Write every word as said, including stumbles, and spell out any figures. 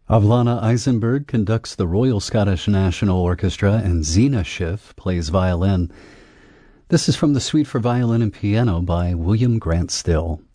Avlana Eisenberg conducts the Royal Scottish National Orchestra, and Zena Schiff plays violin. This is from the Suite for Violin and Piano by William Grant Still.